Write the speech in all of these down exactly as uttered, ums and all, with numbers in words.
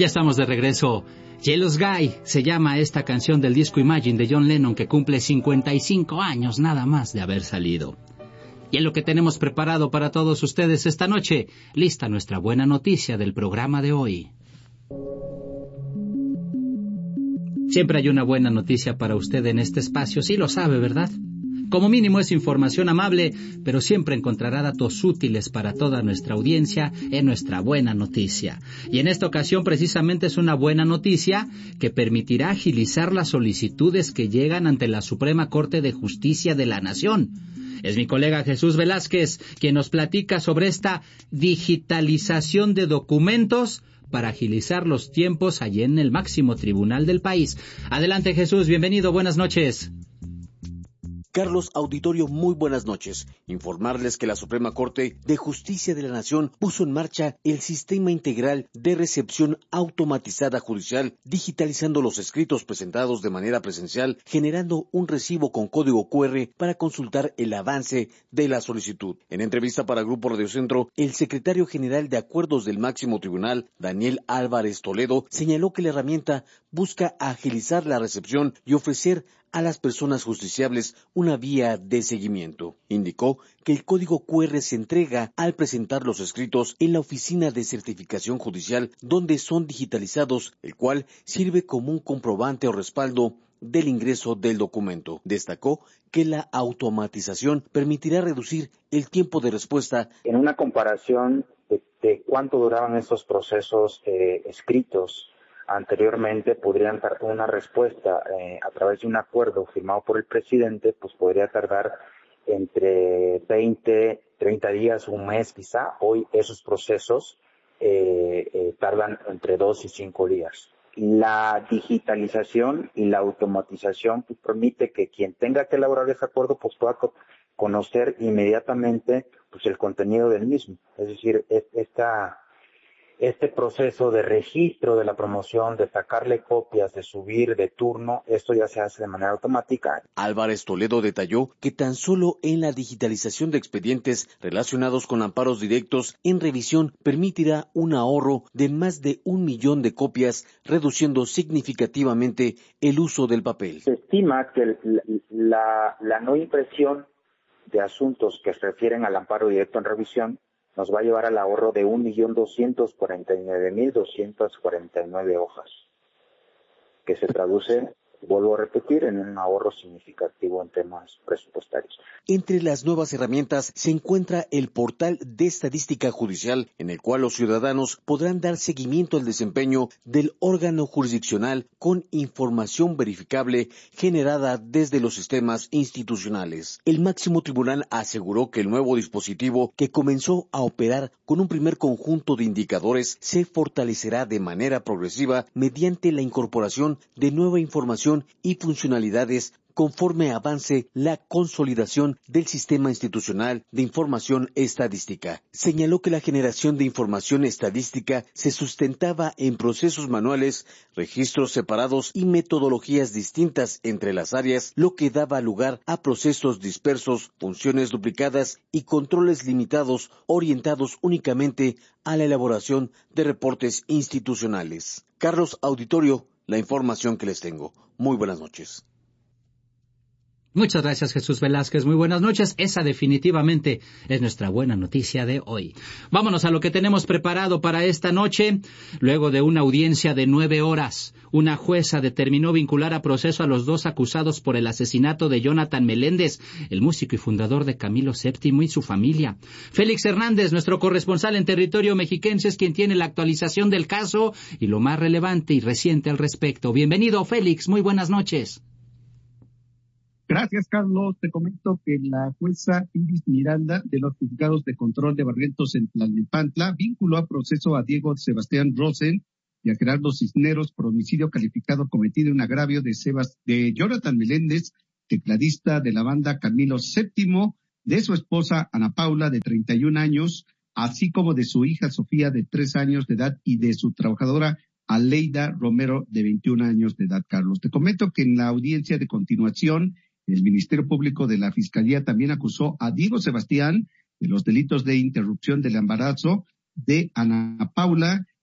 Ya estamos de regreso. Jealous Guy se llama esta canción del disco Imagine de John Lennon, que cumple cincuenta y cinco años nada más de haber salido. Y en lo que tenemos preparado para todos ustedes esta noche, lista nuestra buena noticia del programa de hoy. Siempre hay una buena noticia para usted en este espacio, sí lo sabe, ¿verdad? Como mínimo es información amable, pero siempre encontrará datos útiles para toda nuestra audiencia en nuestra buena noticia. Y en esta ocasión precisamente es una buena noticia que permitirá agilizar las solicitudes que llegan ante la Suprema Corte de Justicia de la Nación. Es mi colega Jesús Velázquez quien nos platica sobre esta digitalización de documentos para agilizar los tiempos allí en el máximo tribunal del país. Adelante, Jesús, bienvenido, buenas noches. Carlos, auditorio, muy buenas noches. Informarles que la Suprema Corte de Justicia de la Nación puso en marcha el Sistema Integral de Recepción Automatizada Judicial, digitalizando los escritos presentados de manera presencial, generando un recibo con código cu erre para consultar el avance de la solicitud. En entrevista para Grupo Radio Centro, el secretario general de Acuerdos del Máximo Tribunal, Daniel Álvarez Toledo, señaló que la herramienta busca agilizar la recepción y ofrecer a las personas justiciables una vía de seguimiento. Indicó que el código cu erre se entrega al presentar los escritos en la oficina de certificación judicial, donde son digitalizados, el cual sirve como un comprobante o respaldo del ingreso del documento. Destacó que la automatización permitirá reducir el tiempo de respuesta. En una comparación de, de cuánto duraban estos procesos eh, escritos, anteriormente podrían dar una respuesta eh, a través de un acuerdo firmado por el presidente, pues podría tardar entre veinte, treinta días, un mes quizá. Hoy esos procesos eh, eh, tardan entre dos y cinco días. La digitalización y la automatización pues, permite que quien tenga que elaborar ese acuerdo pues pueda co- conocer inmediatamente pues el contenido del mismo. Es decir, es, esta Este proceso de registro de la promoción, de sacarle copias, de subir de turno, esto ya se hace de manera automática. Álvarez Toledo detalló que tan solo en la digitalización de expedientes relacionados con amparos directos en revisión permitirá un ahorro de más de un millón de copias, reduciendo significativamente el uso del papel. Se estima que la, la no impresión de asuntos que se refieren al amparo directo en revisión nos va a llevar al ahorro de un millón doscientos cuarenta y nueve mil doscientas cuarenta y nueve hojas, que se traduce, vuelvo a repetir, en un ahorro significativo en temas presupuestarios. Entre las nuevas herramientas se encuentra el portal de estadística judicial, en el cual los ciudadanos podrán dar seguimiento al desempeño del órgano jurisdiccional con información verificable generada desde los sistemas institucionales. El máximo tribunal aseguró que el nuevo dispositivo, que comenzó a operar con un primer conjunto de indicadores, se fortalecerá de manera progresiva mediante la incorporación de nueva información y funcionalidades conforme avance la consolidación del sistema institucional de información estadística. Señaló que la generación de información estadística se sustentaba en procesos manuales, registros separados y metodologías distintas entre las áreas, lo que daba lugar a procesos dispersos, funciones duplicadas y controles limitados orientados únicamente a la elaboración de reportes institucionales. Carlos, auditorio, la información que les tengo. Muy buenas noches. Muchas gracias, Jesús Velázquez. Muy buenas noches. Esa definitivamente es nuestra buena noticia de hoy. Vámonos a lo que tenemos preparado para esta noche. Luego de una audiencia de nueve horas, una jueza determinó vincular a proceso a los dos acusados por el asesinato de Jonathan Meléndez, el músico y fundador de Camilo séptimo y su familia. Félix Hernández, nuestro corresponsal en territorio mexiquense, es quien tiene la actualización del caso y lo más relevante y reciente al respecto. Bienvenido, Félix. Muy buenas noches. Gracias, Carlos. Te comento que la jueza Iris Miranda de los juzgados de control de Barrientos en Tlalnepantla vinculó a proceso a Diego Sebastián Rosen y a Gerardo Cisneros por homicidio calificado cometido en agravio de, Sebas, de Jonathan Meléndez, tecladista de la banda Camilo séptimo, de su esposa Ana Paula, de treinta y un años, así como de su hija Sofía, de tres años de edad, y de su trabajadora Aleida Romero, de veintiún años de edad, Carlos. Te comento que en la audiencia de continuación, el Ministerio Público de la Fiscalía también acusó a Diego Sebastián de los delitos de interrupción del embarazo de Ana Paula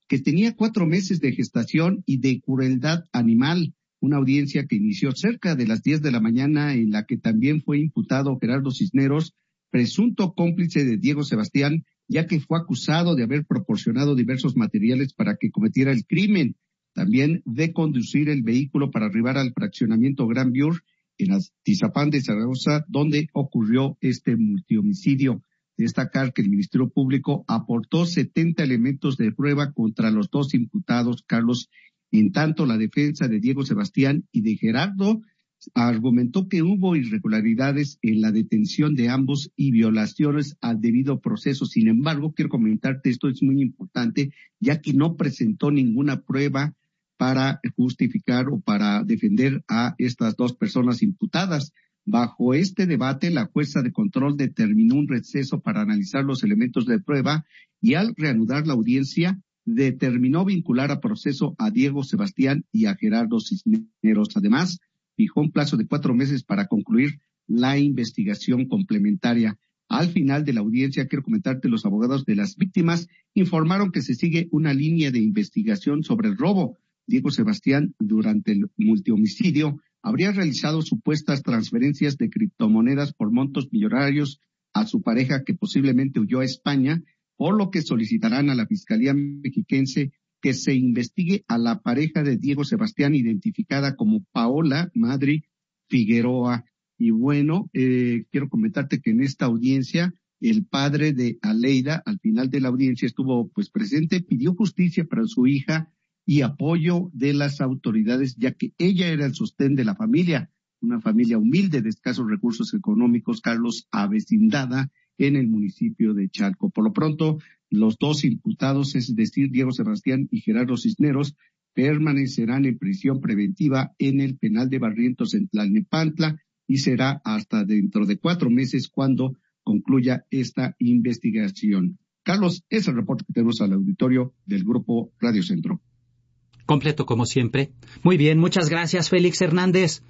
que tenía cuatro meses de gestación y de crueldad animal. Una audiencia que inició cerca de las diez de la mañana, en la que también fue imputado Gerardo Cisneros, presunto cómplice de Diego Sebastián, ya que fue acusado de haber proporcionado diversos materiales para que cometiera el crimen, también de conducir el vehículo para arribar al fraccionamiento Gran Biur en Atizapán de Zaragoza, donde ocurrió este multihomicidio. Destacar que el Ministerio Público aportó setenta elementos de prueba contra los dos imputados, Carlos. En tanto, la defensa de Diego Sebastián y de Gerardo argumentó que hubo irregularidades en la detención de ambos y violaciones al debido proceso. Sin embargo, quiero comentarte, esto es muy importante, ya que no presentó ninguna prueba para justificar o para defender a estas dos personas imputadas. Bajo este debate, la jueza de control determinó un receso para analizar los elementos de prueba y al reanudar la audiencia, determinó vincular a proceso a Diego Sebastián y a Gerardo Cisneros. Además, fijó un plazo de cuatro meses para concluir la investigación complementaria. Al final de la audiencia, quiero comentarte, los abogados de las víctimas informaron que se sigue una línea de investigación sobre el robo. Diego Sebastián, durante el multihomicidio, habría realizado supuestas transferencias de criptomonedas por montos millonarios a su pareja, que posiblemente huyó a España, por lo que solicitarán a la Fiscalía Mexiquense que se investigue a la pareja de Diego Sebastián, identificada como Paola Madri Figueroa. Y bueno, eh, quiero comentarte que en esta audiencia, el padre de Aleida, al final de la audiencia, estuvo pues presente, pidió justicia para su hija y apoyo de las autoridades, ya que ella era el sostén de la familia, una familia humilde de escasos recursos económicos, Carlos, avecindada en el municipio de Chalco. Por lo pronto, los dos imputados, es decir, Diego Sebastián y Gerardo Cisneros, permanecerán en prisión preventiva en el penal de Barrientos en Tlalnepantla y será hasta dentro de cuatro meses cuando concluya esta investigación. Carlos, es el reporte que tenemos al auditorio del Grupo Radio Centro. Completo como siempre. Muy bien, muchas gracias, Félix Hernández.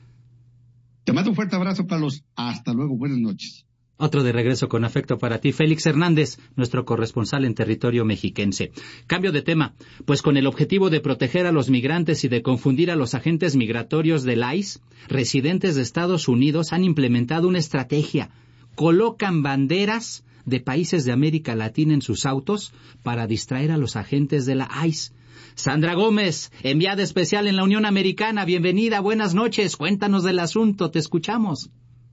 Te mando un fuerte abrazo, Carlos. Hasta luego, buenas noches. Otro de regreso con afecto para ti, Félix Hernández, nuestro corresponsal en territorio mexiquense. Cambio de tema, pues con el objetivo de proteger a los migrantes y de confundir a los agentes migratorios del I C E, residentes de Estados Unidos han implementado una estrategia. Colocan banderas de países de América Latina en sus autos para distraer a los agentes de la I C E. Sandra Gómez, enviada especial en la Unión Americana, bienvenida, buenas noches, cuéntanos del asunto, te escuchamos.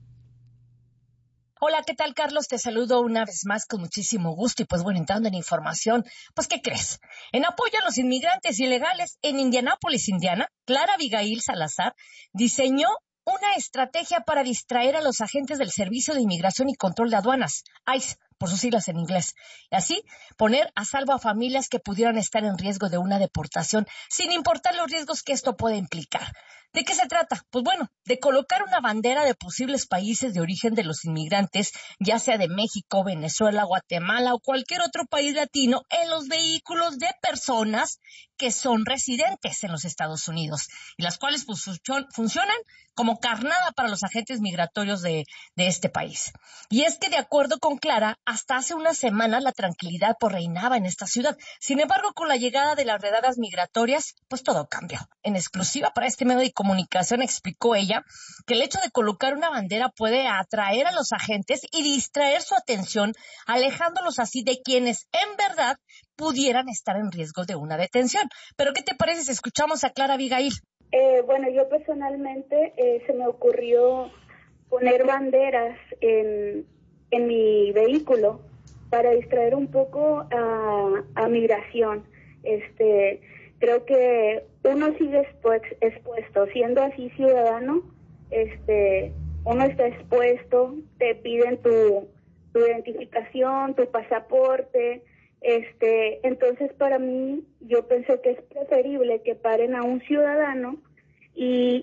Hola, ¿qué tal, Carlos? Te saludo una vez más con muchísimo gusto y pues bueno, entrando en información, pues ¿qué crees? En apoyo a los inmigrantes ilegales en Indianápolis, Indiana, Clara Abigail Salazar diseñó una estrategia para distraer a los agentes del Servicio de Inmigración y Control de Aduanas, I C E, por sus siglas en inglés, y así poner a salvo a familias que pudieran estar en riesgo de una deportación, sin importar los riesgos que esto pueda implicar. ¿De qué se trata? Pues bueno, de colocar una bandera de posibles países de origen de los inmigrantes, ya sea de México, Venezuela, Guatemala o cualquier otro país latino, en los vehículos de personas que son residentes en los Estados Unidos, y las cuales pues, funcionan como carnada para los agentes migratorios de, de este país. Y es que, de acuerdo con Clara, hasta hace unas semanas la tranquilidad pues reinaba en esta ciudad. Sin embargo, con la llegada de las redadas migratorias, pues todo cambió. En exclusiva para este medio de comunicación explicó ella que el hecho de colocar una bandera puede atraer a los agentes y distraer su atención, alejándolos así de quienes en verdad pudieran estar en riesgo de una detención. Pero ¿qué te parece si escuchamos a Clara Abigail? Eh, bueno, yo personalmente eh, se me ocurrió poner banderas en, en mi vehículo para distraer un poco a, a migración. Este, creo que uno sigue expuesto, siendo así ciudadano, este, uno está expuesto, te piden tu, tu identificación, tu pasaporte, este, entonces para mí yo pensé que es preferible que paren a un ciudadano y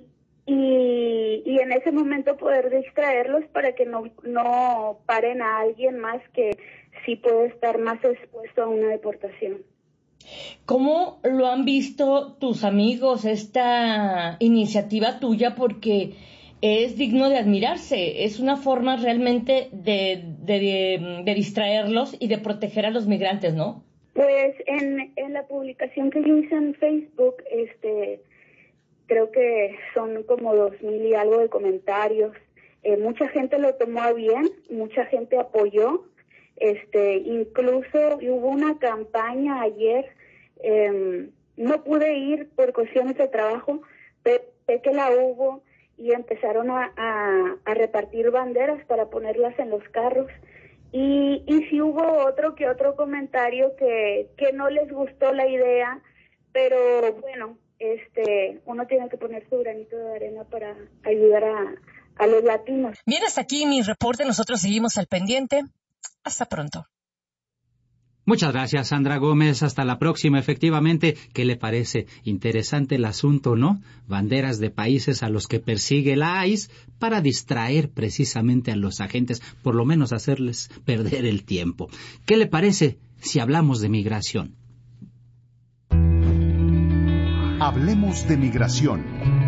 y, y en ese momento poder distraerlos para que no, no paren a alguien más que sí puede estar más expuesto a una deportación. ¿Cómo lo han visto tus amigos esta iniciativa tuya? Porque es digno de admirarse, es una forma realmente de, de, de, de distraerlos y de proteger a los migrantes, ¿no? Pues en, en la publicación que yo hice en Facebook, este, creo que son como dos mil y algo de comentarios. Eh, mucha gente lo tomó bien, mucha gente apoyó. Este, incluso hubo una campaña ayer. Eh, no pude ir por cuestiones de trabajo, pero sé que la hubo y empezaron a, a, a repartir banderas para ponerlas en los carros. Y, y sí hubo otro que otro comentario que, que no les gustó la idea, pero bueno, este, uno tiene que poner su granito de arena para ayudar a, a los latinos. Bien, hasta aquí mi reporte. Nosotros seguimos al pendiente. Hasta pronto. Muchas gracias, Sandra Gómez. Hasta la próxima. Efectivamente, ¿qué le parece? Interesante el asunto, ¿no? Banderas de países a los que persigue la I C E para distraer precisamente a los agentes, por lo menos hacerles perder el tiempo. ¿Qué le parece si hablamos de migración? Hablemos de migración.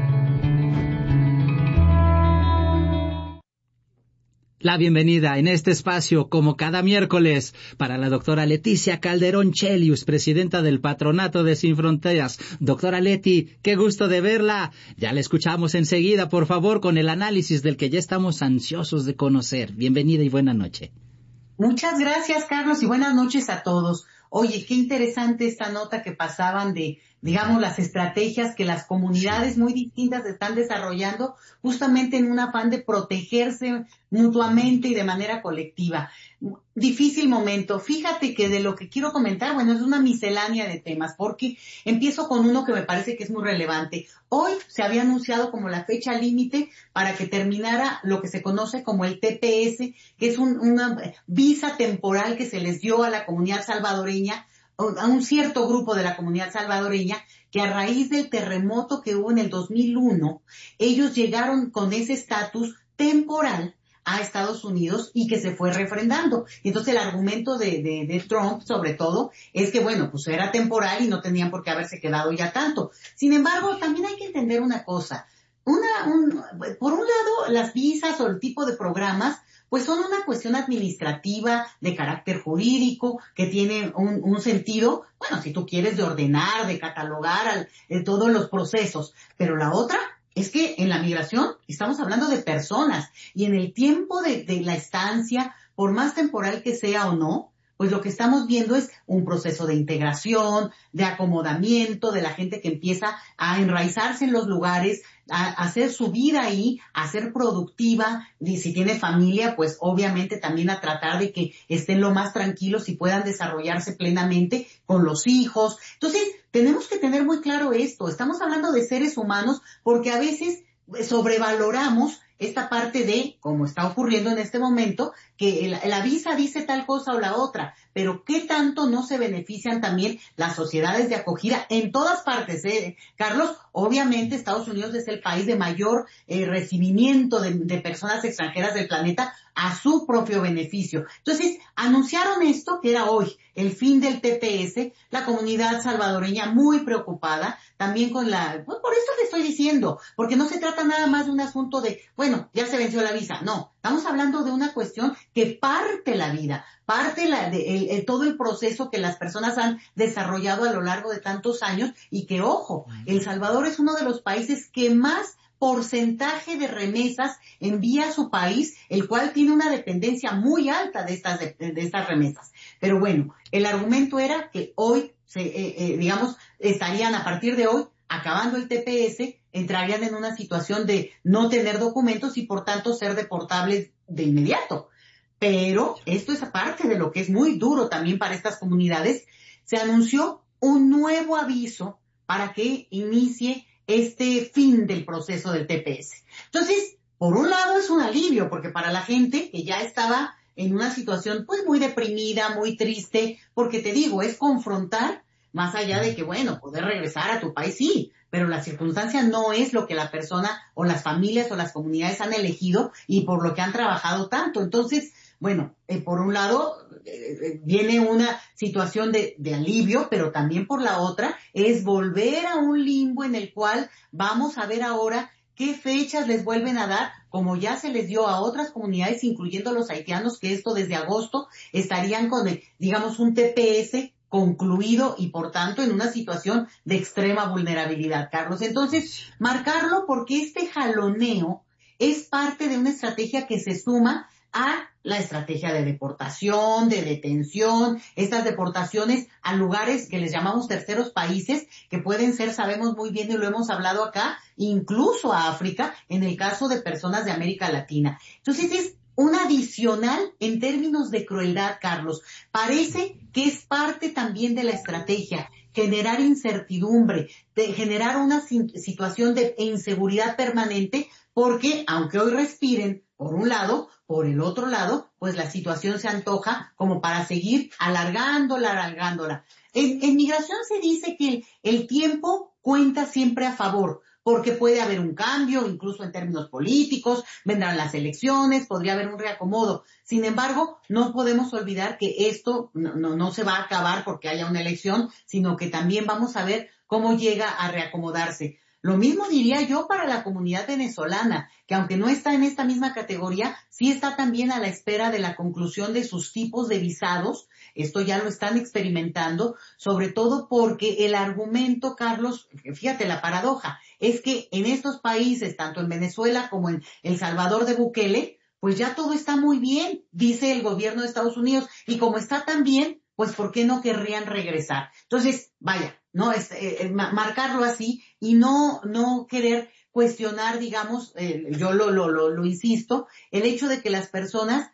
La bienvenida en este espacio, como cada miércoles, para la doctora Leticia Calderón Chelius, presidenta del Patronato de Sin Fronteras. Doctora Leti, qué gusto de verla. Ya la escuchamos enseguida, por favor, con el análisis del que ya estamos ansiosos de conocer. Bienvenida y buena noche. Muchas gracias, Carlos, y buenas noches a todos. Oye, qué interesante esta nota que pasaban de, digamos, las estrategias que las comunidades muy distintas están desarrollando justamente en un afán de protegerse mutuamente y de manera colectiva. Difícil momento. Fíjate que de lo que quiero comentar, bueno, es una miscelánea de temas, porque empiezo con uno que me parece que es muy relevante. Hoy se había anunciado como la fecha límite para que terminara lo que se conoce como el T P S, que es un, una visa temporal que se les dio a la comunidad salvadoreña, a un cierto grupo de la comunidad salvadoreña, que a raíz del terremoto que hubo en el dos mil uno, ellos llegaron con ese estatus temporal a Estados Unidos y que se fue refrendando. Entonces el argumento de, de, de Trump, sobre todo, es que, bueno, pues era temporal y no tenían por qué haberse quedado ya tanto. Sin embargo, también hay que entender una cosa. Una, un, por un lado, las visas o el tipo de programas pues son una cuestión administrativa de carácter jurídico que tiene un, un sentido, bueno, si tú quieres, de ordenar, de catalogar al, de todos los procesos. Pero la otra es que en la migración estamos hablando de personas y en el tiempo de, de la estancia, por más temporal que sea o no, pues lo que estamos viendo es un proceso de integración, de acomodamiento, de la gente que empieza a enraizarse en los lugares, a hacer su vida ahí, a ser productiva, y si tiene familia, pues obviamente también a tratar de que estén lo más tranquilos y puedan desarrollarse plenamente con los hijos. Entonces, tenemos que tener muy claro esto, estamos hablando de seres humanos porque a veces sobrevaloramos esta parte de, como está ocurriendo en este momento, que la, la visa dice tal cosa o la otra, pero qué tanto no se benefician también las sociedades de acogida en todas partes, ¿eh? Carlos, obviamente Estados Unidos es el país de mayor eh, recibimiento de, de personas extranjeras del planeta a su propio beneficio. Entonces, anunciaron esto, que era hoy, el fin del T P S, la comunidad salvadoreña muy preocupada, también con la, pues por eso le estoy diciendo, porque no se trata nada más de un asunto de, bueno, ya se venció la visa, no, estamos hablando de una cuestión que parte la vida, parte la, de, el, el, todo el proceso que las personas han desarrollado a lo largo de tantos años y que, ojo, El Salvador es uno de los países que más porcentaje de remesas envía a su país, el cual tiene una dependencia muy alta de estas, de, de estas remesas. Pero bueno, el argumento era que hoy, se, eh, eh, digamos, estarían a partir de hoy, acabando el T P S, entrarían en una situación de no tener documentos y por tanto ser deportables de inmediato. Pero esto es aparte de lo que es muy duro también para estas comunidades. Se anunció un nuevo aviso para que inicie este fin del proceso del T P S. Entonces, por un lado es un alivio, porque para la gente que ya estaba en una situación pues muy deprimida, muy triste, porque te digo, es confrontar, más allá de que, bueno, poder regresar a tu país, sí, pero la circunstancia no es lo que la persona o las familias o las comunidades han elegido y por lo que han trabajado tanto. Entonces, bueno, eh, por un lado eh, viene una situación de, de alivio, pero también por la otra es volver a un limbo en el cual vamos a ver ahora qué fechas les vuelven a dar, como ya se les dio a otras comunidades, incluyendo los haitianos, que esto desde agosto estarían con, digamos, un T P S concluido y por tanto en una situación de extrema vulnerabilidad, Carlos. Entonces, marcarlo porque este jaloneo es parte de una estrategia que se suma a la estrategia de deportación, de detención, estas deportaciones a lugares que les llamamos terceros países, que pueden ser, sabemos muy bien y lo hemos hablado acá, incluso a África, en el caso de personas de América Latina. Entonces es un adicional en términos de crueldad, Carlos. Parece que es parte también de la estrategia, generar incertidumbre, de generar una situación de inseguridad permanente, porque aunque hoy respiren por un lado, por el otro lado, pues la situación se antoja como para seguir alargándola, alargándola. En, en migración se dice que el tiempo cuenta siempre a favor, porque puede haber un cambio, incluso en términos políticos, vendrán las elecciones, podría haber un reacomodo. Sin embargo, no podemos olvidar que esto no, no, no se va a acabar porque haya una elección, sino que también vamos a ver cómo llega a reacomodarse. Lo mismo diría yo para la comunidad venezolana, que aunque no está en esta misma categoría, sí está también a la espera de la conclusión de sus tipos de visados. Esto ya lo están experimentando, sobre todo porque el argumento, Carlos, fíjate la paradoja, es que en estos países, tanto en Venezuela como en El Salvador de Bukele, pues ya todo está muy bien, dice el gobierno de Estados Unidos, y como está tan bien, pues ¿por qué no querrían regresar? Entonces, vaya, no es eh, marcarlo así y no no querer cuestionar, digamos, eh, yo lo, lo lo lo insisto, el hecho de que las personas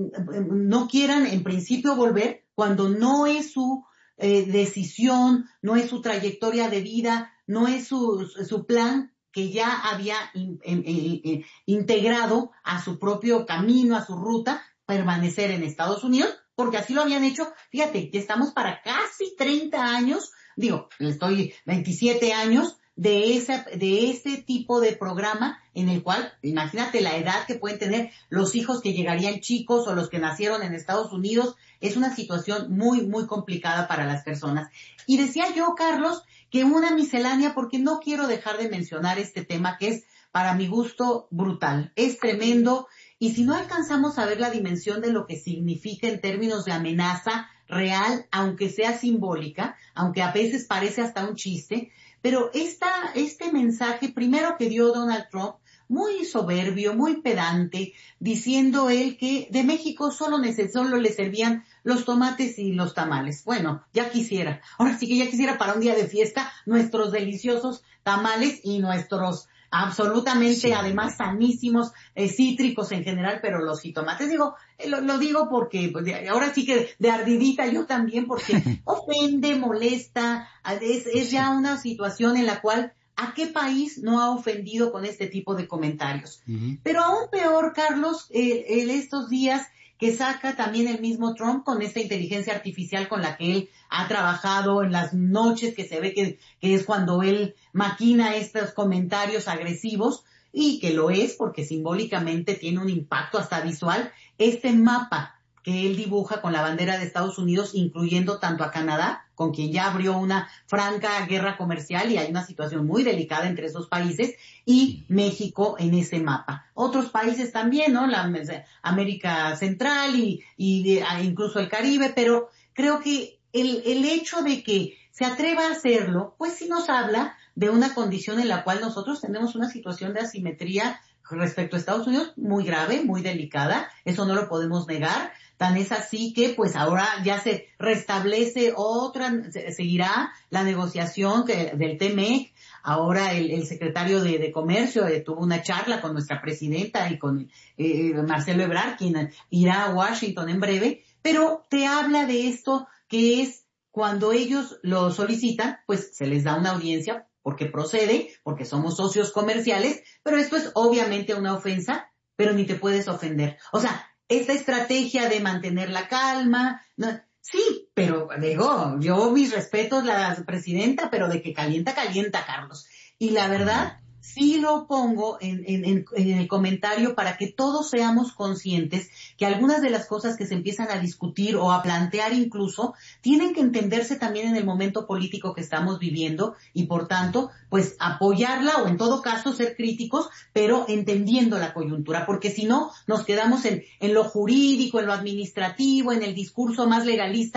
no quieran en principio volver cuando no es su eh, decisión, no es su trayectoria de vida, no es su su plan que ya había in, in, in, in, integrado a su propio camino, a su ruta, permanecer en Estados Unidos, porque así lo habían hecho. Fíjate, ya estamos para casi treinta años, digo, estoy veintisiete años de esa, de ese tipo de programa en el cual, imagínate la edad que pueden tener los hijos que llegarían chicos o los que nacieron en Estados Unidos. Es una situación muy, muy complicada para las personas. Y decía yo, Carlos, que una miscelánea, porque no quiero dejar de mencionar este tema que es, para mi gusto, brutal. Es tremendo. Y si no alcanzamos a ver la dimensión de lo que significa en términos de amenaza real, aunque sea simbólica, aunque a veces parece hasta un chiste, pero esta, este mensaje primero que dio Donald Trump, muy soberbio, muy pedante, diciendo él que de México solo, neces- solo le servían los tomates y los tamales. Bueno, ya quisiera, ahora sí que ya quisiera para un día de fiesta nuestros deliciosos tamales y nuestros absolutamente, sí, además sanísimos, eh, cítricos en general, pero los jitomates, digo, eh, lo, lo digo porque pues, de, ahora sí que de ardidita yo también, porque ofende, molesta, es, es ya una situación en la cual, ¿a qué país no ha ofendido con este tipo de comentarios? Uh-huh. Pero aún peor, Carlos, eh, en estos días que saca también el mismo Trump con esta inteligencia artificial con la que él ha trabajado en las noches, que se ve que, que es cuando él maquina estos comentarios agresivos, y que lo es porque simbólicamente tiene un impacto hasta visual, este mapa que él dibuja con la bandera de Estados Unidos, incluyendo tanto a Canadá, con quien ya abrió una franca guerra comercial y hay una situación muy delicada entre esos países, y México en ese mapa. Otros países también, ¿no? La América Central y, y incluso el Caribe, pero creo que el, el hecho de que se atreva a hacerlo, pues sí nos habla de una condición en la cual nosotros tenemos una situación de asimetría respecto a Estados Unidos muy grave, muy delicada, eso no lo podemos negar. Tan es así que pues ahora ya se restablece otra, se, seguirá la negociación que, del T M E C. Ahora el, el secretario de, de Comercio eh, tuvo una charla con nuestra presidenta y con eh, Marcelo Ebrard, quien irá a Washington en breve, pero te habla de esto que es cuando ellos lo solicitan, pues se les da una audiencia porque procede, porque somos socios comerciales, pero esto es obviamente una ofensa, pero ni te puedes ofender. O sea, esta estrategia de mantener la calma, no, sí, pero digo, yo mis respetos la presidenta, pero de que calienta, calienta, Carlos. Y la verdad, sí lo pongo en, en, en, en el comentario para que todos seamos conscientes que algunas de las cosas que se empiezan a discutir o a plantear incluso tienen que entenderse también en el momento político que estamos viviendo y por tanto, pues apoyarla o en todo caso ser críticos, pero entendiendo la coyuntura, porque si no nos quedamos en, en lo jurídico, en lo administrativo, en el discurso más legalista,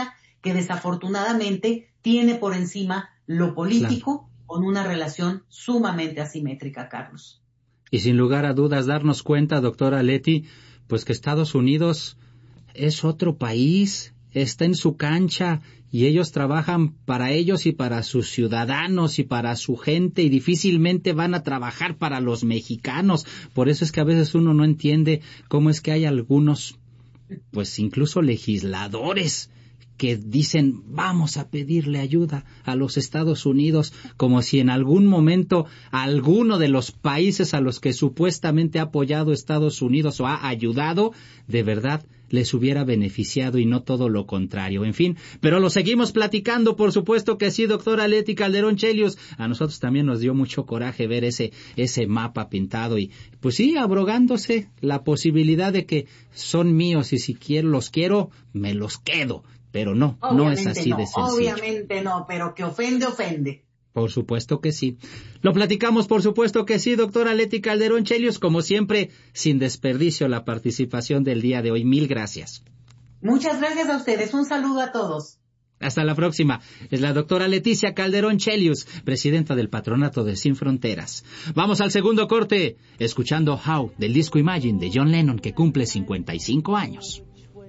que desafortunadamente tiene por encima lo político, claro, con una relación sumamente asimétrica, Carlos. Y sin lugar a dudas darnos cuenta, doctora Leti, pues que Estados Unidos es otro país, está en su cancha y ellos trabajan para ellos y para sus ciudadanos y para su gente y difícilmente van a trabajar para los mexicanos. Por eso es que a veces uno no entiende cómo es que hay algunos, pues incluso legisladores, que dicen vamos a pedirle ayuda a los Estados Unidos, como si en algún momento alguno de los países a los que supuestamente ha apoyado Estados Unidos o ha ayudado, de verdad les hubiera beneficiado y no todo lo contrario. En fin, pero lo seguimos platicando, por supuesto que sí, doctora Leti Calderón Chelius. A nosotros también nos dio mucho coraje ver ese ese mapa pintado y pues sí, abrogándose la posibilidad de que son míos y si quiero los quiero, me los quedo. Pero no, obviamente no es así no, de sencillo. Obviamente no, pero que ofende, ofende. Por supuesto que sí. Lo platicamos, por supuesto que sí, doctora Leti Calderón Chelius. Como siempre, sin desperdicio la participación del día de hoy. Mil gracias. Muchas gracias a ustedes. Un saludo a todos. Hasta la próxima. Es la doctora Leticia Calderón Chelius, presidenta del Patronato de Sin Fronteras. Vamos al segundo corte, escuchando How, del disco Imagine de John Lennon, que cumple cincuenta y cinco años.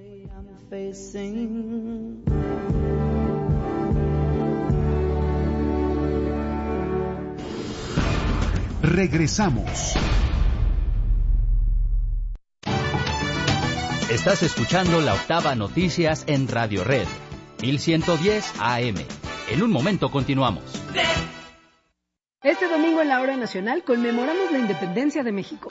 Facing. Regresamos. Estás escuchando La Octava Noticias en Radio Red, mil ciento diez A M. En un momento continuamos. Este domingo en la Hora Nacional conmemoramos la independencia de México.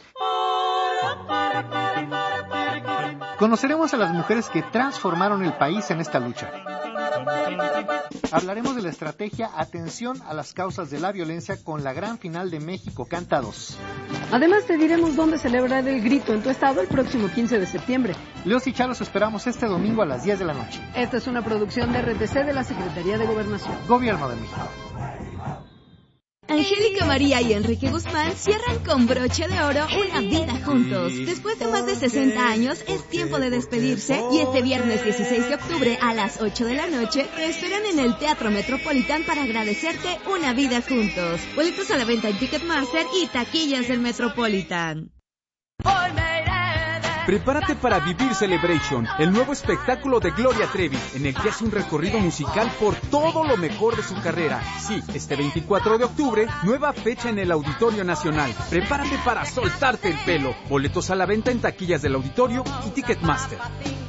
Conoceremos a las mujeres que transformaron el país en esta lucha. Hablaremos de la estrategia Atención a las causas de la violencia con la gran final de México Canta dos. Además te diremos dónde celebrar el grito en tu estado el próximo quince de septiembre. Leos y Chalos esperamos este domingo a las diez de la noche. Esta es una producción de R T C de la Secretaría de Gobernación. Gobierno de México. Angélica María y Enrique Guzmán cierran con broche de oro una vida juntos. Después de más de sesenta años, es tiempo de despedirse y este viernes dieciséis de octubre a las ocho de la noche te esperan en el Teatro Metropolitan para agradecerte una vida juntos. Boletos a la venta en Ticketmaster y taquillas del Metropolitan. Prepárate para vivir Celebration, el nuevo espectáculo de Gloria Trevi, en el que hace un recorrido musical por todo lo mejor de su carrera. Sí, este veinticuatro de octubre, nueva fecha en el Auditorio Nacional. Prepárate para soltarte el pelo. Boletos a la venta en taquillas del Auditorio y Ticketmaster.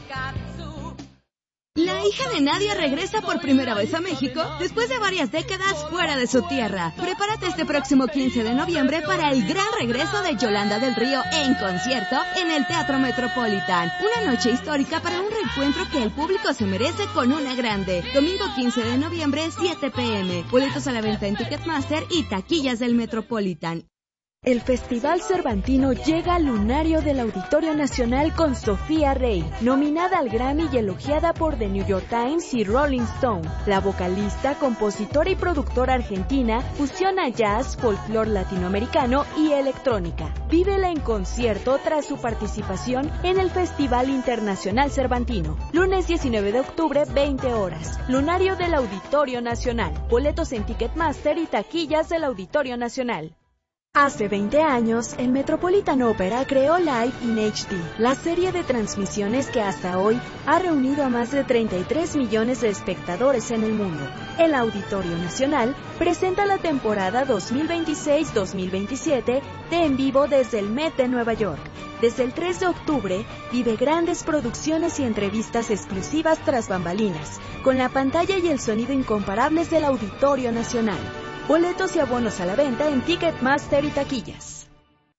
La hija de Nadia regresa por primera vez a México después de varias décadas fuera de su tierra. Prepárate este próximo quince de noviembre para el gran regreso de Yolanda del Río en concierto en el Teatro Metropolitan. Una noche histórica para un reencuentro que el público se merece con una grande. Domingo quince de noviembre, siete pe eme. Boletos a la venta en Ticketmaster y taquillas del Metropolitan. El Festival Cervantino llega al lunario del Auditorio Nacional con Sofía Rey, nominada al Grammy y elogiada por The New York Times y Rolling Stone. La vocalista, compositora y productora argentina fusiona jazz, folclore latinoamericano y electrónica. Vívela en concierto tras su participación en el Festival Internacional Cervantino. Lunes diecinueve de octubre, veinte horas. Lunario del Auditorio Nacional. Boletos en Ticketmaster y taquillas del Auditorio Nacional. Hace veinte años, el Metropolitan Opera creó Live in H D, la serie de transmisiones que hasta hoy ha reunido a más de treinta y tres millones de espectadores en el mundo. El Auditorio Nacional presenta la temporada dos mil veintiséis dos mil veintisiete de En Vivo desde el Met de Nueva York. Desde el tres de octubre, vive grandes producciones y entrevistas exclusivas tras bambalinas, con la pantalla y el sonido incomparables del Auditorio Nacional. Boletos y abonos a la venta en Ticketmaster y taquillas.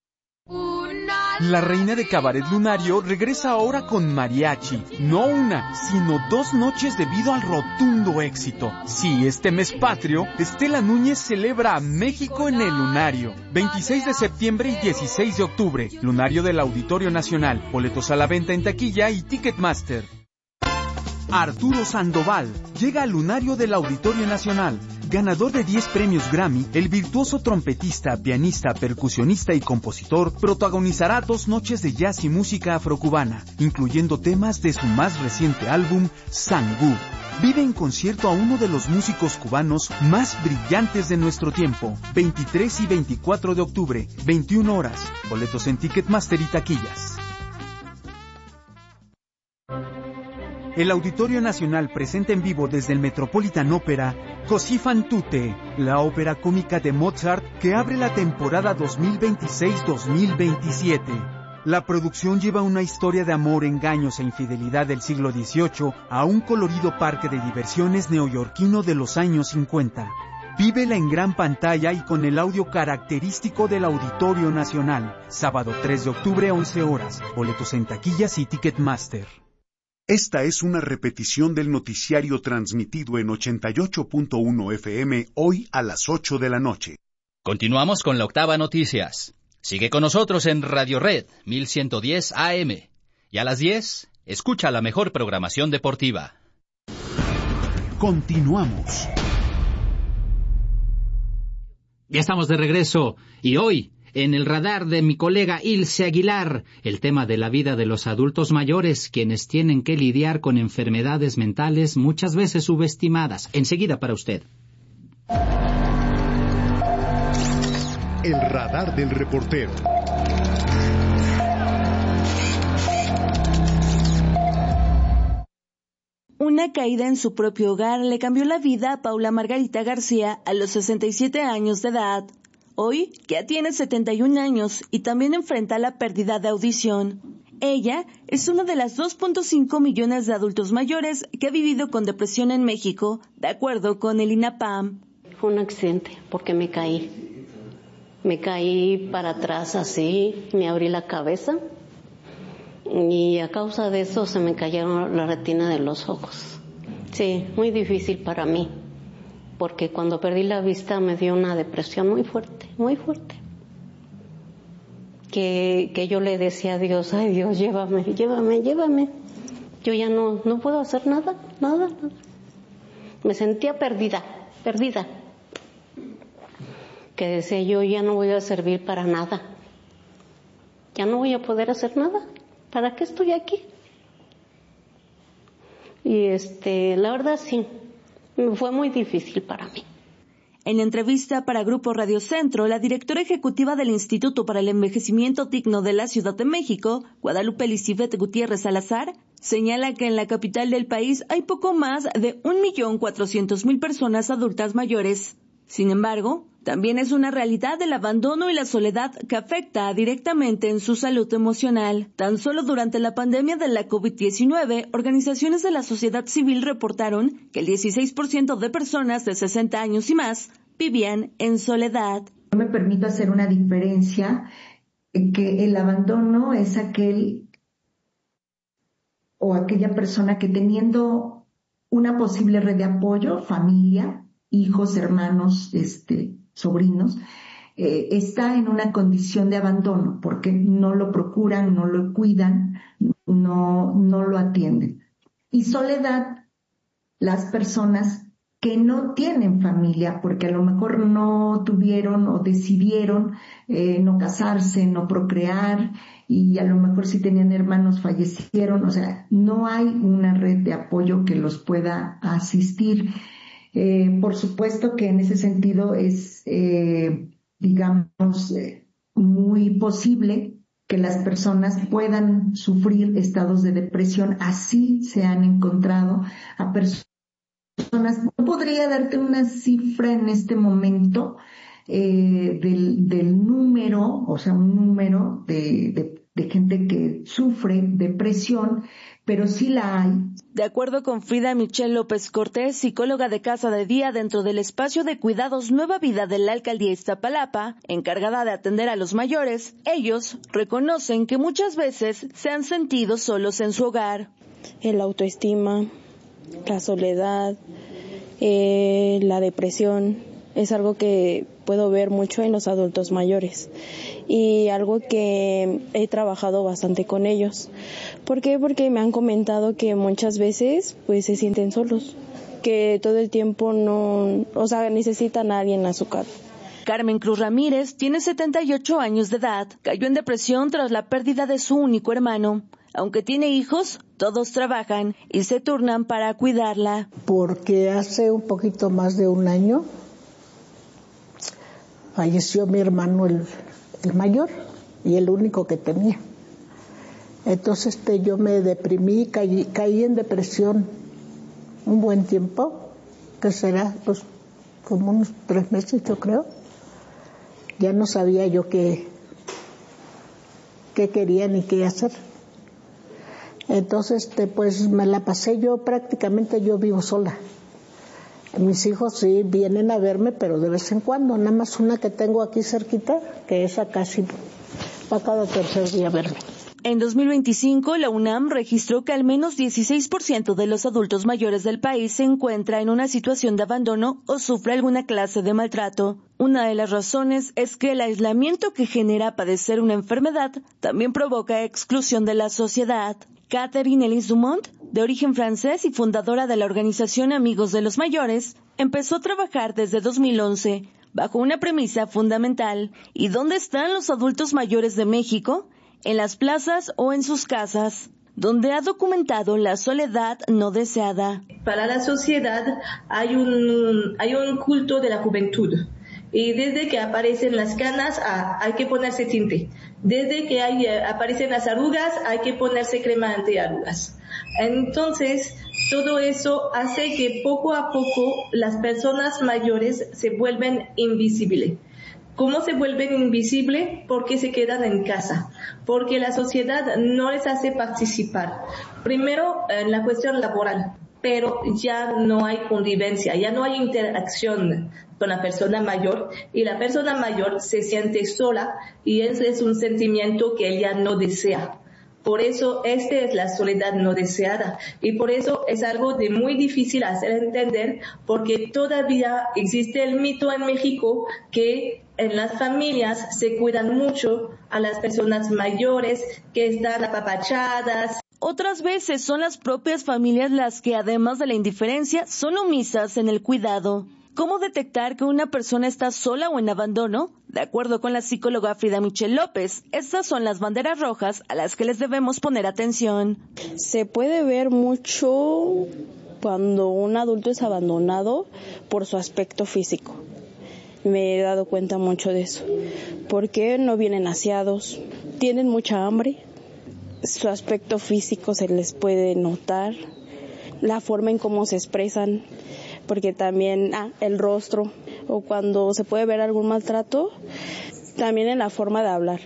La reina de Cabaret Lunario regresa ahora con mariachi. No una, sino dos noches debido al rotundo éxito. Sí, este mes patrio, Estela Núñez celebra a México en el Lunario. veintiséis de septiembre y dieciséis de octubre. Lunario del Auditorio Nacional. Boletos a la venta en taquilla y Ticketmaster. Arturo Sandoval llega al Lunario del Auditorio Nacional. Ganador de diez premios Grammy, el virtuoso trompetista, pianista, percusionista y compositor protagonizará dos noches de jazz y música afrocubana, incluyendo temas de su más reciente álbum, Sangú. Vive en concierto a uno de los músicos cubanos más brillantes de nuestro tiempo. veintitrés y veinticuatro de octubre, veintiuna horas. Boletos en Ticketmaster y taquillas. El Auditorio Nacional presenta en vivo desde el Metropolitan Opera Così fan tutte, la ópera cómica de Mozart que abre la temporada dos mil veintiséis dos mil veintisiete. La producción lleva una historia de amor, engaños e infidelidad del siglo dieciocho a un colorido parque de diversiones neoyorquino de los años cincuenta. Vívela en gran pantalla y con el audio característico del Auditorio Nacional. Sábado tres de octubre, once horas. Boletos en taquillas y Ticketmaster. Esta es una repetición del noticiario transmitido en ochenta y ocho punto uno F M hoy a las ocho de la noche. Continuamos con la Octava Noticias. Sigue con nosotros en Radio Red mil ciento diez A M. Y a las diez, escucha la mejor programación deportiva. Continuamos. Ya estamos de regreso y hoy, en el radar de mi colega Ilse Aguilar, el tema de la vida de los adultos mayores, quienes tienen que lidiar con enfermedades mentales muchas veces subestimadas. Enseguida para usted. El radar del reportero. Una caída en su propio hogar le cambió la vida a Paula Margarita García a los sesenta y siete años de edad. Hoy ya tiene setenta y un años y también enfrenta la pérdida de audición. Ella es una de las dos punto cinco millones de adultos mayores que ha vivido con depresión en México, de acuerdo con el INAPAM. Fue un accidente porque me caí. Me caí para atrás así, me abrí la cabeza y a causa de eso se me cayeron la retina de los ojos. Sí, muy difícil para mí, porque cuando perdí la vista me dio una depresión muy fuerte, muy fuerte. Que, que yo le decía a Dios, ay Dios, llévame, llévame, llévame. Yo ya no, no puedo hacer nada, nada, nada. Me sentía perdida, perdida. Que decía yo, ya no voy a servir para nada. Ya no voy a poder hacer nada. ¿Para qué estoy aquí? Y este, la verdad sí, fue muy difícil para mí. En entrevista para Grupo Radio Centro, la directora ejecutiva del Instituto para el Envejecimiento Digno de la Ciudad de México, Guadalupe Elizabeth Gutiérrez Salazar, señala que en la capital del país hay poco más de un millón cuatrocientos mil personas adultas mayores. Sin embargo, también es una realidad el abandono y la soledad que afecta directamente en su salud emocional. Tan solo durante la pandemia de la COVID diecinueve, organizaciones de la sociedad civil reportaron que el dieciséis por ciento de personas de sesenta años y más vivían en soledad. Me permito hacer una diferencia, que el abandono es aquel o aquella persona que teniendo una posible red de apoyo, familia, hijos, hermanos, este, sobrinos, eh, está en una condición de abandono porque no lo procuran, no lo cuidan, no, no lo atienden. Y soledad, las personas que no tienen familia porque a lo mejor no tuvieron o decidieron eh, no casarse, no procrear, y a lo mejor si tenían hermanos fallecieron, o sea, no hay una red de apoyo que los pueda asistir. Eh, por supuesto que en ese sentido es, eh, digamos, eh, muy posible que las personas puedan sufrir estados de depresión. Así se han encontrado a personas. No podría darte una cifra en este momento eh, del, del número, o sea, un número de, de, de gente que sufre depresión, pero sí la hay. De acuerdo con Frida Michelle López Cortés, psicóloga de Casa de Día dentro del espacio de cuidados Nueva Vida de la Alcaldía Iztapalapa, encargada de atender a los mayores, ellos reconocen que muchas veces se han sentido solos en su hogar. El autoestima, la soledad, eh, la depresión, Es algo que puedo ver mucho en los adultos mayores y algo que he trabajado bastante con ellos. ¿Por qué? Porque me han comentado que muchas veces pues se sienten solos, que todo el tiempo no, o sea, necesitan a alguien a su cargo. Carmen Cruz Ramírez tiene setenta y ocho años de edad. Cayó en depresión tras la pérdida de su único hermano. Aunque tiene hijos, todos trabajan y se turnan para cuidarla. Porque hace un poquito más de un año falleció mi hermano el, el mayor y el único que tenía. Entonces este, yo me deprimí, caí, caí en depresión un buen tiempo, que será pues como unos tres meses yo creo. Ya no sabía yo qué, qué quería ni qué hacer. Entonces, este, pues me la pasé yo, prácticamente yo vivo sola. Mis hijos sí vienen a verme, pero de vez en cuando, nada más una que tengo aquí cerquita, que esa casi va cada tercer día a verme. En dos mil veinticinco, la UNAM registró que al menos dieciséis por ciento de los adultos mayores del país se encuentra en una situación de abandono o sufre alguna clase de maltrato. Una de las razones es que el aislamiento que genera padecer una enfermedad también provoca exclusión de la sociedad. Catherine Elise Dumont, de origen francés y fundadora de la organización Amigos de los Mayores, empezó a trabajar desde dos mil once bajo una premisa fundamental. ¿Y dónde están los adultos mayores de México? En las plazas o en sus casas, donde ha documentado la soledad no deseada. Para la sociedad hay un, hay un culto de la juventud. Y desde que aparecen las canas ah, hay que ponerse tinte. Desde que hay, aparecen las arrugas hay que ponerse crema antiarrugas. Entonces, todo eso hace que poco a poco las personas mayores se vuelven invisibles. ¿Cómo se vuelven invisibles? Porque se quedan en casa, porque la sociedad no les hace participar. Primero, en la cuestión laboral, pero ya no hay convivencia, ya no hay interacción con la persona mayor y la persona mayor se siente sola y ese es un sentimiento que ella no desea. Por eso, esta es la soledad no deseada y por eso es algo de muy difícil hacer entender porque todavía existe el mito en México que en las familias se cuidan mucho a las personas mayores que están apapachadas. Otras veces son las propias familias las que, además de la indiferencia, son omisas en el cuidado. ¿Cómo detectar que una persona está sola o en abandono? De acuerdo con la psicóloga Frida Michel López, estas son las banderas rojas a las que les debemos poner atención. Se puede ver mucho cuando un adulto es abandonado por su aspecto físico. Me he dado cuenta mucho de eso, porque no vienen aseados, tienen mucha hambre, su aspecto físico se les puede notar, la forma en cómo se expresan, porque también ah, el rostro, o cuando se puede ver algún maltrato, también en la forma de hablar.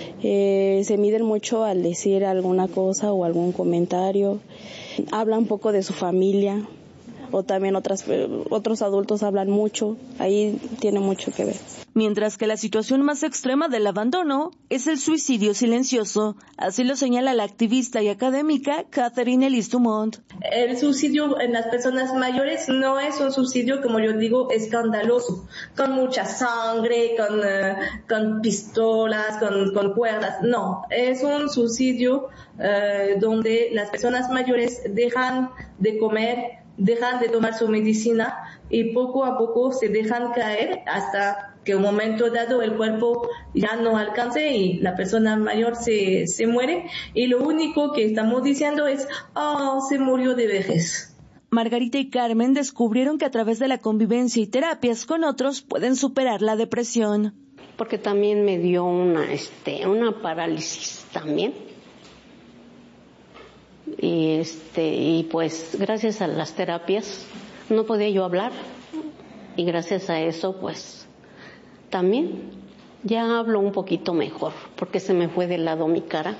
Eh, se miden mucho al decir alguna cosa o algún comentario, hablan un poco de su familia, o también otras, otros adultos hablan mucho, ahí tiene mucho que ver. Mientras que la situación más extrema del abandono es el suicidio silencioso, así lo señala la activista y académica Catherine Elise Dumont. El suicidio en las personas mayores no es un suicidio, como yo digo, escandaloso, con mucha sangre, con, uh, con pistolas, con, con cuerdas, no, es un suicidio uh, donde las personas mayores dejan de comer, dejan de tomar su medicina y poco a poco se dejan caer hasta que un momento dado el cuerpo ya no alcance y la persona mayor se, se muere y lo único que estamos diciendo es, oh, se murió de vejez. Margarita y Carmen descubrieron que a través de la convivencia y terapias con otros pueden superar la depresión. Porque también me dio una, este, una parálisis también. Y este, y pues gracias a las terapias no podía yo hablar y gracias a eso pues también ya hablo un poquito mejor porque se me fue de lado mi cara.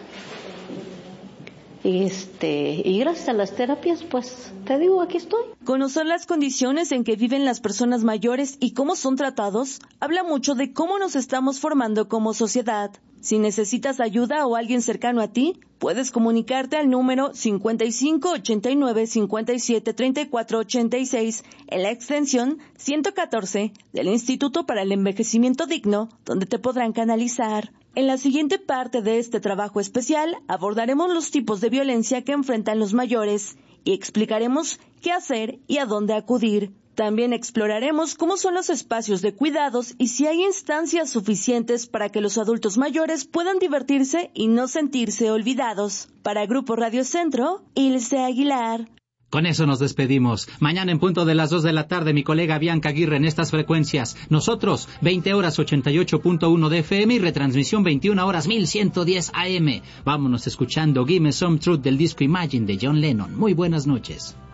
Y este, y gracias a las terapias, pues, te digo, aquí estoy. Conocer las condiciones en que viven las personas mayores y cómo son tratados habla mucho de cómo nos estamos formando como sociedad. Si necesitas ayuda o alguien cercano a ti, puedes comunicarte al número cincuenta y cinco ochenta y nueve cincuenta y siete treinta y cuatro ochenta y seis en la extensión ciento catorce del Instituto para el Envejecimiento Digno, donde te podrán canalizar. En la siguiente parte de este trabajo especial abordaremos los tipos de violencia que enfrentan los mayores y explicaremos qué hacer y a dónde acudir. También exploraremos cómo son los espacios de cuidados y si hay instancias suficientes para que los adultos mayores puedan divertirse y no sentirse olvidados. Para Grupo Radio Centro, Ilse Aguilar. Con eso nos despedimos. Mañana en punto de las dos de la tarde, mi colega Bianca Aguirre en estas frecuencias. Nosotros, veinte horas ochenta y ocho punto uno de F M y retransmisión veintiuna horas mil ciento diez A M. Vámonos escuchando Give Me Some Truth del disco Imagine de John Lennon. Muy buenas noches.